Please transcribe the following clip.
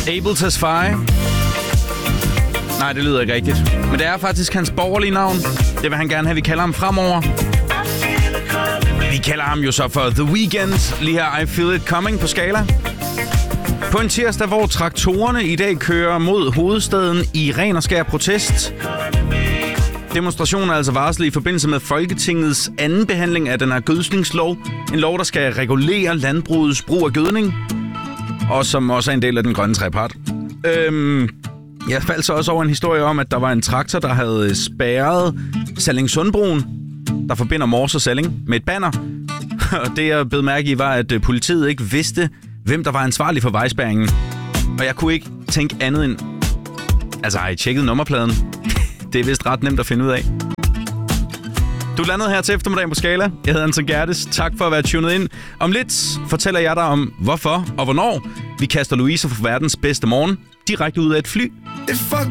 Able Tesfaye. Nej, det lyder ikke rigtigt. Men det er faktisk hans borgerlige navn. Det vil han gerne have, vi kalder ham fremover. Vi kalder ham jo så for The Weeknd. Lige her I Feel It Coming på skala. På en tirsdag, hvor traktorerne i dag kører mod hovedstaden i ren og skær protest. Demonstrationer er altså varslet i forbindelse med Folketingets anden behandling af den her gødskningslov. En lov, der skal regulere landbrugets brug af gødning. Og som også er en del af den grønne trepart. Jeg faldt så også over en historie om, at der var en traktor, der havde spærret Sallingsundbroen, der forbinder Mors og Salling, med et banner. Og det, jeg bed mærke i, var, at politiet ikke vidste, hvem der var ansvarlig for vejspærringen. Og jeg kunne ikke tænke andet end... Altså, har I tjekket nummerpladen? Det er vist ret nemt at finde ud af. Du landede her til eftermiddagen på Skala. Jeg hedder Anton Gerdes. Tak for at være tunet ind. Om lidt fortæller jeg dig om, hvorfor og hvornår vi kaster Louise for verdens bedste morgen direkte ud af et fly. If I